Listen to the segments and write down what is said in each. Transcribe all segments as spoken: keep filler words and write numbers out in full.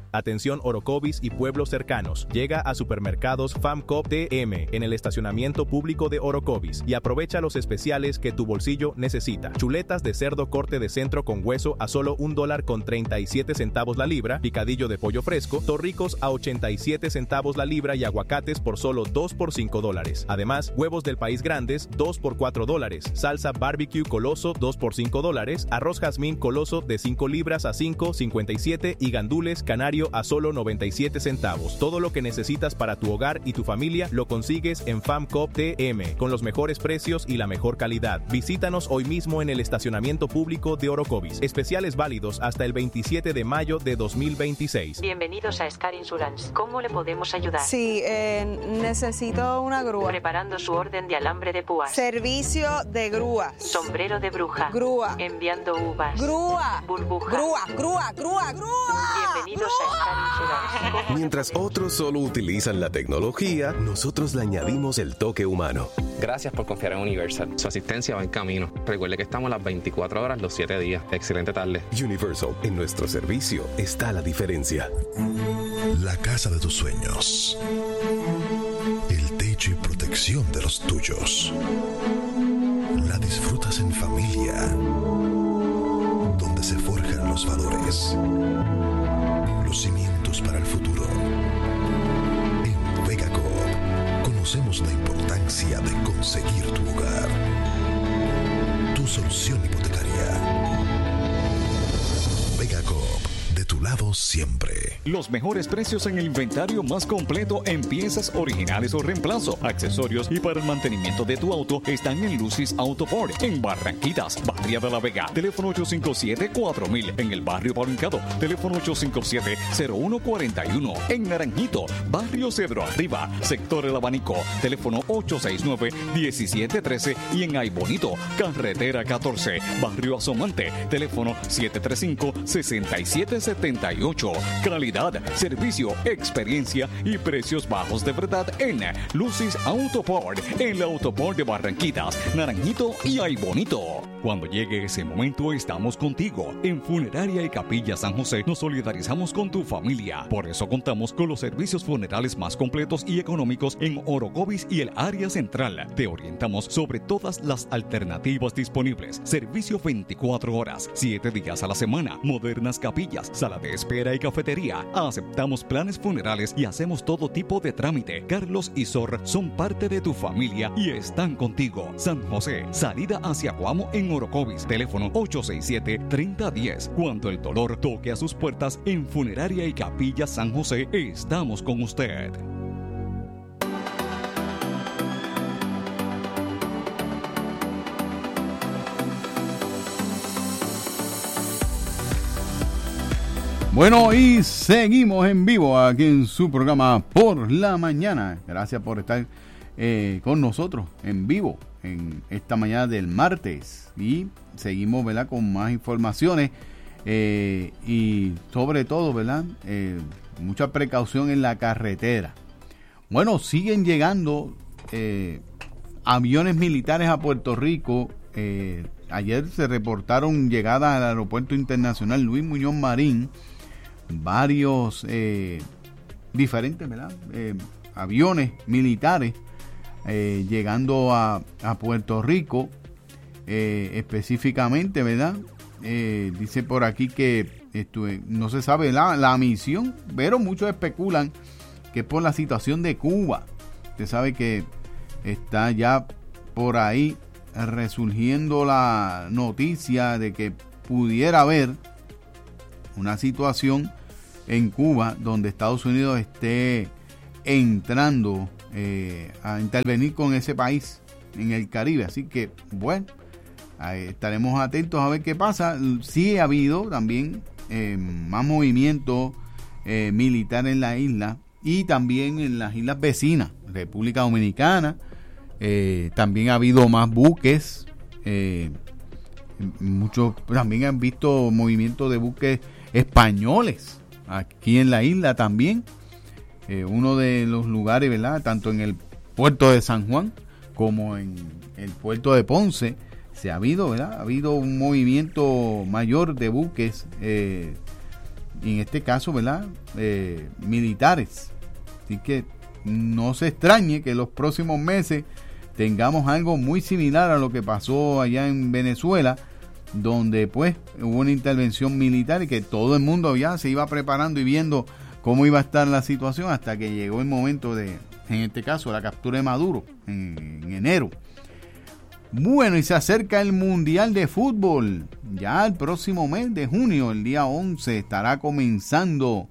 Atención Orocovis y pueblos cercanos. Llega a Supermercados FAMCOP T M en el estacionamiento público de Orocovis y aprovecha los especiales que tu bolsillo necesita. Chuletas de cerdo corte de centro con hueso a solo un dólar con treinta y siete centavos la libra, picadillo de pollo fresco, torricos a ochenta y siete centavos la libra y aguacates por solo dos por cinco dólares. Además, huevos del país grandes dos por cuatro dólares, salsa barbecue Coloso dos por cinco dólares, arroz jazmín Coloso de cinco libras a cinco cincuenta y siete y gandules canario a solo noventa y siete centavos. Todo lo que necesitas para tu hogar y tu familia lo consigues en FAMCOP T M con los mejores precios y la mejor calidad. Visítanos hoy mismo en el estacionamiento público de Orocovis. Especiales válidos hasta el veintisiete de mayo de dos mil veintiséis. Bienvenidos a Scar Insurance. ¿Cómo le podemos ayudar? Sí, eh, necesito una grúa. Preparando su orden de alambre de púas. Servicio de grúas. Sombrero de bruja. Grúa. Enviando uvas. Grúa. Burbuja. Grúa, grúa, grúa, grúa. Bienvenidos a Scar Insurance. Mientras otros solo utilizan la tecnología, nosotros le añadimos el toque humano. Gracias por confiar en Universal. Su asistencia va en camino. Recuerde que estamos las veinticuatro horas los siete días. Excelente tarde. Universal, en nuestro servicio está la diferencia. La casa de tus sueños. El techo y protección de los tuyos. La disfrutas en familia, donde se forjan los valores, los cimientos para el futuro. En VegaCoop conocemos la importancia de conseguir tu hogar, tu solución hipotecaria. VegaCoop, de tu lado siempre. Los mejores precios en el inventario más completo en piezas originales o reemplazo, accesorios y para el mantenimiento de tu auto están en Lucy's Auto Port en Barranquitas, Bahía de la Vega. Teléfono ocho cinco siete, cuatro mil en el barrio Palo. Teléfono ocho cinco siete, cero uno cuatro uno en Naranjito, barrio Cedro Arriba, sector El Abanico. Teléfono ocho seis nueve, diecisiete trece y en Aybonito, carretera catorce, barrio Asomante. Teléfono siete tres cinco, seis siete siete ocho. Calidad, servicio, experiencia y precios bajos de verdad en Lucy's Autoport, en el Autoport de Barranquitas, Naranjito y Aybonito. Cuando llegue ese momento estamos contigo. En Funeraria y Capilla San José nos solidarizamos con tu familia. Por eso contamos con los servicios funerales más completos y económicos en Orocovis y el área central. Te orientamos sobre todas las alternativas disponibles. Servicio veinticuatro horas, siete días a la semana. Modernas capillas, sala de espera y cafetería. Aceptamos planes funerales y hacemos todo tipo de trámite. Carlos y Sor son parte de tu familia y están contigo. San José, salida hacia Guamo en Orocovis. Teléfono ocho seis siete, tres cero uno cero. Cuando el dolor toque a sus puertas, en Funeraria y Capilla San José estamos con usted. Bueno, y seguimos en vivo aquí en su programa Por la Mañana. Gracias por estar eh, con nosotros en vivo en esta mañana del martes. Y seguimos, ¿verdad?, con más informaciones eh, y sobre todo, ¿verdad?, eh, mucha precaución en la carretera. Bueno, siguen llegando eh, aviones militares a Puerto Rico. Eh, ayer se reportaron llegadas al Aeropuerto Internacional Luis Muñoz Marín varios eh, diferentes, ¿verdad?, eh, aviones militares eh, llegando a, a Puerto Rico, eh, específicamente, ¿verdad? Eh, dice por aquí que esto, no se sabe la, la misión, pero muchos especulan que es por la situación de Cuba. Usted sabe que está ya por ahí resurgiendo la noticia de que pudiera haber una situación en Cuba donde Estados Unidos esté entrando eh, a intervenir con ese país en el Caribe. Así que, bueno, ahí estaremos atentos a ver qué pasa. Sí ha habido también eh, más movimiento eh, militar en la isla y también en las islas vecinas, República Dominicana. Eh, también ha habido más buques. Eh, muchos también han visto movimiento de buques españoles aquí en la isla también. Eh, uno de los lugares, ¿verdad?, tanto en el puerto de San Juan como en el puerto de Ponce, se ha habido, ¿verdad?, ha habido un movimiento mayor de buques eh, y en este caso, ¿verdad? Eh, militares. Así que no se extrañe que en los próximos meses tengamos algo muy similar a lo que pasó allá en Venezuela, donde pues hubo una intervención militar y que todo el mundo ya se iba preparando y viendo cómo iba a estar la situación hasta que llegó el momento de, en este caso, la captura de Maduro en, en enero. Bueno, y se acerca el Mundial de Fútbol. Ya el próximo mes de junio, el día once, estará comenzando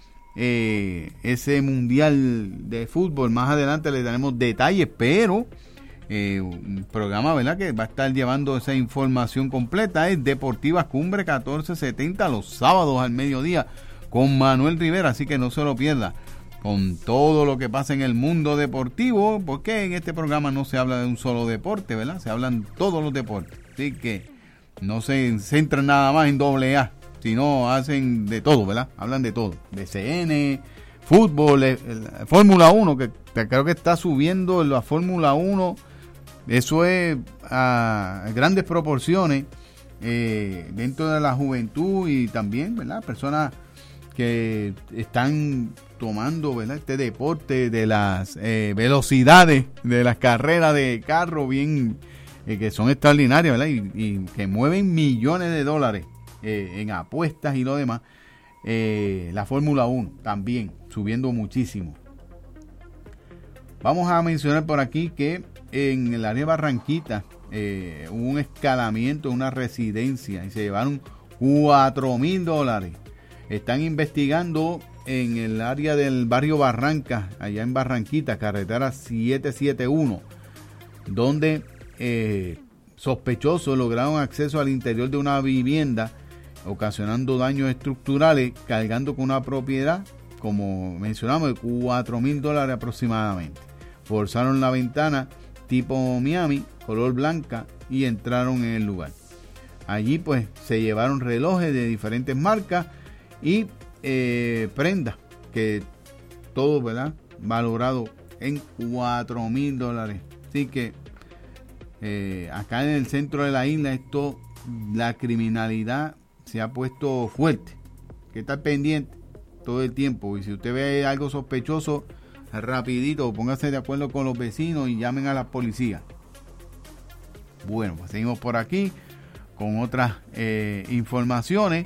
eh, ese Mundial de Fútbol. Más adelante le daremos detalles, pero eh, un programa, ¿verdad?, que va a estar llevando esa información completa es Deportivas Cumbre catorce setenta los sábados al mediodía con Manuel Rivera, así que no se lo pierda, con todo lo que pasa en el mundo deportivo, porque en este programa no se habla de un solo deporte, ¿verdad? Se hablan todos los deportes, así que no se centran nada más en doble A, sino hacen de todo, ¿verdad? Hablan de todo, de C N, fútbol, el, el, Fórmula uno, que, que creo que está subiendo la Fórmula uno, eso es a grandes proporciones eh, dentro de la juventud y también, ¿verdad? Personas que están tomando, ¿verdad?, este deporte de las eh, velocidades de las carreras de carro bien eh, que son extraordinarias, ¿verdad?, y, y que mueven millones de dólares eh, en apuestas y lo demás. Eh, la Fórmula uno también subiendo muchísimo. Vamos a mencionar por aquí que en el área de Barranquita eh, hubo un escalamiento en una residencia y se llevaron cuatro mil dólares. Están investigando en el área del barrio Barranca, allá en Barranquita, carretera siete siete uno, donde eh, sospechosos lograron acceso al interior de una vivienda, ocasionando daños estructurales, cargando con una propiedad, como mencionamos, de cuatro mil dólares aproximadamente. Forzaron la ventana tipo Miami, color blanca, y entraron en el lugar. Allí pues se llevaron relojes de diferentes marcas y eh, prendas, que todo, ¿verdad?, valorado en cuatro mil dólares. Así que eh, acá en el centro de la isla, esto, la criminalidad se ha puesto fuerte. Que estar pendiente todo el tiempo, y si usted ve algo sospechoso, rapidito póngase de acuerdo con los vecinos y llamen a la policía. Bueno, pues seguimos por aquí con otras eh, informaciones.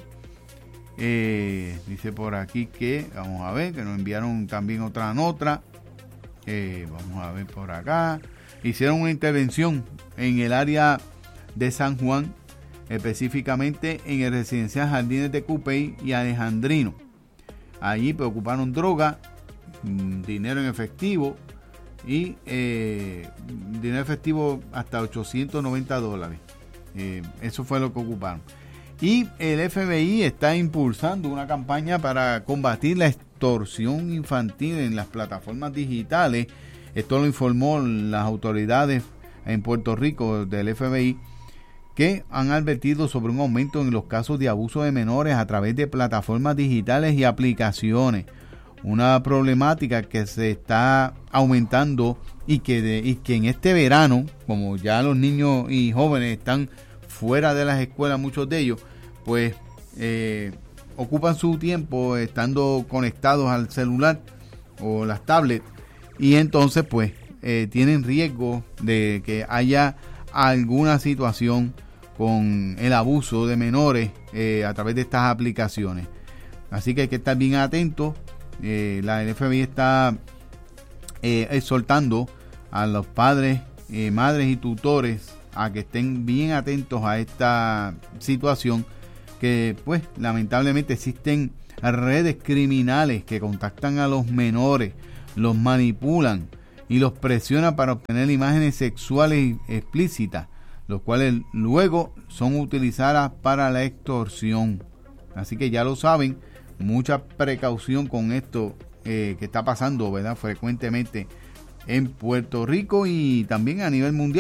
Eh, dice por aquí que, vamos a ver, que nos enviaron también otra nota. Eh, vamos a ver por acá. Hicieron una intervención en el área de San Juan, específicamente en el residencial Jardines de Cupey y Alejandrino. Allí pues, ocuparon droga, dinero en efectivo y eh, dinero efectivo hasta ochocientos noventa dólares. Eh, eso fue lo que ocuparon. Y el F B I está impulsando una campaña para combatir la extorsión infantil en las plataformas digitales. Esto lo informó las autoridades en Puerto Rico del F B I, que han advertido sobre un aumento en los casos de abuso de menores a través de plataformas digitales y aplicaciones. Una problemática que se está aumentando y que, de, y que en este verano, como ya los niños y jóvenes están fuera de las escuelas, muchos de ellos, pues eh, ocupan su tiempo estando conectados al celular o las tablets, y entonces pues eh, tienen riesgo de que haya alguna situación con el abuso de menores eh, a través de estas aplicaciones. Así que hay que estar bien atentos. Eh, la F B I está eh, exhortando a los padres, eh, madres y tutores a que estén bien atentos a esta situación, que pues lamentablemente existen redes criminales que contactan a los menores, los manipulan y los presionan para obtener imágenes sexuales explícitas, los cuales luego son utilizadas para la extorsión. Así que ya lo saben, mucha precaución con esto eh, que está pasando, ¿verdad?, frecuentemente en Puerto Rico y también a nivel mundial.